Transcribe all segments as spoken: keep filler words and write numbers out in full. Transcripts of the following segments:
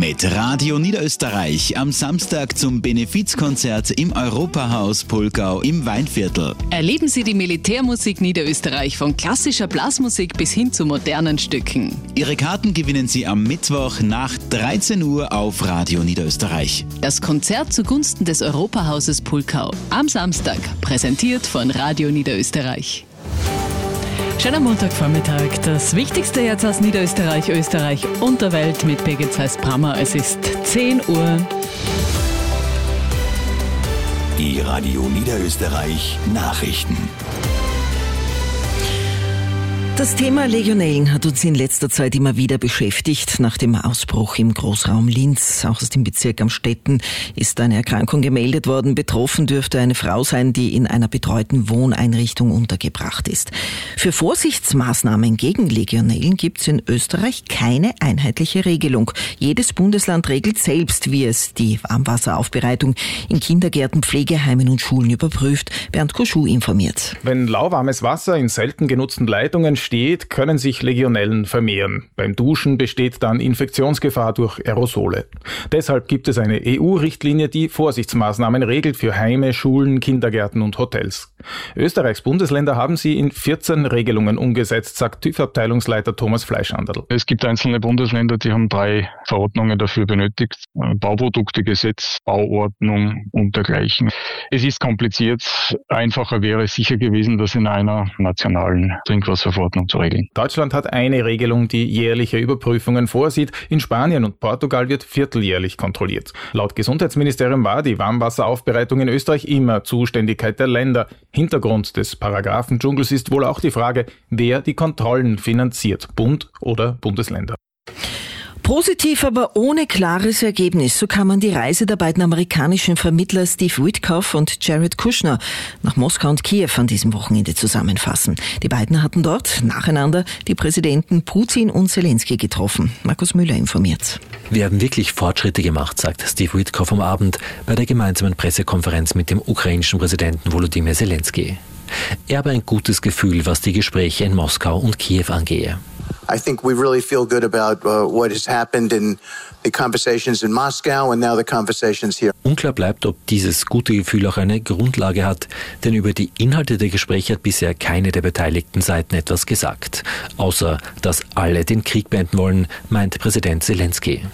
Mit Radio Niederösterreich am Samstag zum Benefizkonzert im Europahaus Pulkau im Weinviertel. Erleben Sie die Militärmusik Niederösterreich von klassischer Blasmusik bis hin zu modernen Stücken. Ihre Karten gewinnen Sie am Mittwoch nach dreizehn Uhr auf Radio Niederösterreich. Das Konzert zugunsten des Europahauses Pulkau am Samstag, präsentiert von Radio Niederösterreich. Schöner Montagvormittag. Das Wichtigste jetzt aus Niederösterreich, Österreich und der Welt mit Birgit Zeiss-Brammer. Es ist zehn Uhr. Die Radio Niederösterreich Nachrichten. Das Thema Legionellen hat uns in letzter Zeit immer wieder beschäftigt. Nach dem Ausbruch im Großraum Linz, auch aus dem Bezirk Amstetten, ist eine Erkrankung gemeldet worden. Betroffen dürfte eine Frau sein, die in einer betreuten Wohneinrichtung untergebracht ist. Für Vorsichtsmaßnahmen gegen Legionellen gibt es in Österreich keine einheitliche Regelung. Jedes Bundesland regelt selbst, wie es die Warmwasseraufbereitung in Kindergärten, Pflegeheimen und Schulen überprüft. Bernd Koschuh informiert. Wenn lauwarmes Wasser in selten genutzten Leitungen steht, können sich Legionellen vermehren. Beim Duschen besteht dann Infektionsgefahr durch Aerosole. Deshalb gibt es eine E U-Richtlinie, die Vorsichtsmaßnahmen regelt für Heime, Schulen, Kindergärten und Hotels. Österreichs Bundesländer haben sie in vierzehn Regelungen umgesetzt, sagt TÜV-Abteilungsleiter Thomas Fleischhandl. Es gibt einzelne Bundesländer, die haben drei Verordnungen dafür benötigt. Bauproduktegesetz, Bauordnung und dergleichen. Es ist kompliziert. Einfacher wäre es sicher gewesen, das in einer nationalen Trinkwasserverordnung zu regeln. Deutschland hat eine Regelung, die jährliche Überprüfungen vorsieht. In Spanien und Portugal wird vierteljährlich kontrolliert. Laut Gesundheitsministerium war die Warmwasseraufbereitung in Österreich immer Zuständigkeit der Länder. Hintergrund des Paragraphendschungels ist wohl auch die Frage, wer die Kontrollen finanziert, Bund oder Bundesländer. Positiv, aber ohne klares Ergebnis. So kann man die Reise der beiden amerikanischen Vermittler Steve Witkoff und Jared Kushner nach Moskau und Kiew an diesem Wochenende zusammenfassen. Die beiden hatten dort nacheinander die Präsidenten Putin und Zelensky getroffen. Markus Müller informiert. Wir haben wirklich Fortschritte gemacht, sagt Steve Witkoff am Abend bei der gemeinsamen Pressekonferenz mit dem ukrainischen Präsidenten Volodymyr Zelensky. Er habe ein gutes Gefühl, was die Gespräche in Moskau und Kiew angehe. I think we really feel good about uh, what has happened in the conversations in Moscow and now the conversations here. Unklar bleibt, ob dieses gute Gefühl auch eine Grundlage hat, denn über die Inhalte der Gespräche hat bisher keine der beteiligten Seiten etwas gesagt. Außer, dass alle den Krieg beenden wollen, meint Präsident Zelensky.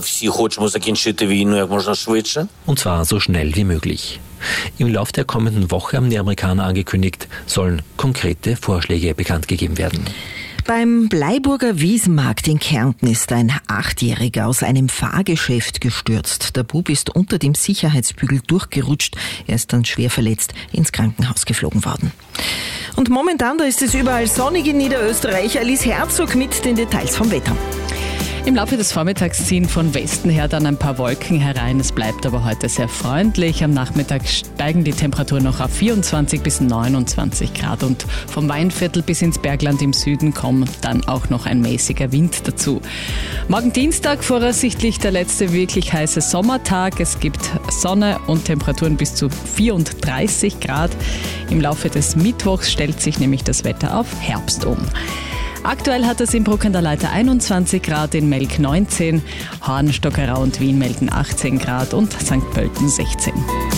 Und zwar so schnell wie möglich. Im Lauf der kommenden Woche haben die Amerikaner angekündigt, sollen konkrete Vorschläge bekannt gegeben werden. Beim Bleiburger Wiesenmarkt in Kärnten ist ein Achtjähriger aus einem Fahrgeschäft gestürzt. Der Bub ist unter dem Sicherheitsbügel durchgerutscht. Er ist dann schwer verletzt ins Krankenhaus geflogen worden. Und momentan, da ist es überall sonnig in Niederösterreich. Alice Herzog mit den Details vom Wetter. Im Laufe des Vormittags ziehen von Westen her dann ein paar Wolken herein. Es bleibt aber heute sehr freundlich. Am Nachmittag steigen die Temperaturen noch auf vierundzwanzig bis neunundzwanzig Grad. Und vom Weinviertel bis ins Bergland im Süden kommt dann auch noch ein mäßiger Wind dazu. Morgen Dienstag voraussichtlich der letzte wirklich heiße Sommertag. Es gibt Sonne und Temperaturen bis zu vierunddreißig Grad. Im Laufe des Mittwochs stellt sich nämlich das Wetter auf Herbst um. Aktuell hat es in Bruck an der Leiter einundzwanzig Grad, in Melk neunzehn, Horn, Stockerau und Wien melden achtzehn Grad und Sankt Pölten sechzehn.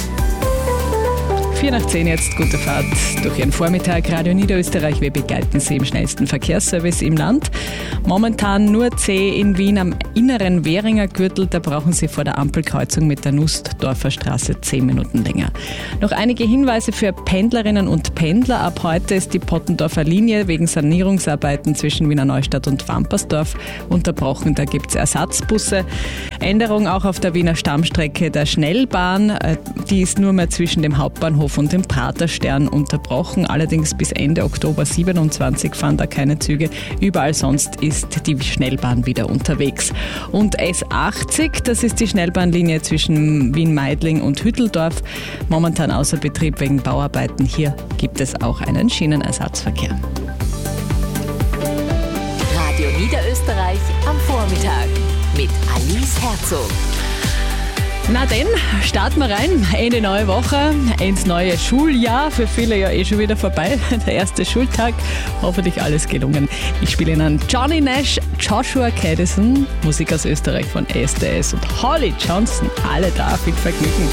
vier nach zehn jetzt, gute Fahrt durch Ihren Vormittag. Radio Niederösterreich, wir begleiten Sie im schnellsten Verkehrsservice im Land. Momentan nur zäh in Wien am inneren Währinger Gürtel. Da brauchen Sie vor der Ampelkreuzung mit der Nussdorfer Straße zehn Minuten länger. Noch einige Hinweise für Pendlerinnen und Pendler. Ab heute ist die Pottendorfer Linie wegen Sanierungsarbeiten zwischen Wiener Neustadt und Wampersdorf unterbrochen. Da gibt es Ersatzbusse. Änderung auch auf der Wiener Stammstrecke der Schnellbahn. Die ist nur mehr zwischen dem Hauptbahnhof und dem Praterstern unterbrochen. Allerdings bis Ende Oktober siebenundzwanzig fahren da keine Züge. Überall sonst ist die Schnellbahn wieder unterwegs. Und S achtzig, das ist die Schnellbahnlinie zwischen Wien-Meidling und Hütteldorf. Momentan außer Betrieb wegen Bauarbeiten. Hier gibt es auch einen Schienenersatzverkehr. Radio Niederösterreich am Vormittag mit Alice Herzog. Na dann, starten wir rein. Ende neue Woche, ins neue Schuljahr. Für viele ja eh schon wieder vorbei. Der erste Schultag. Hoffentlich alles gelungen. Ich spiele Ihnen Johnny Nash, Joshua Caddison, Musik aus Österreich von S D S und Holly Johnson. Alle da, viel Vergnügen.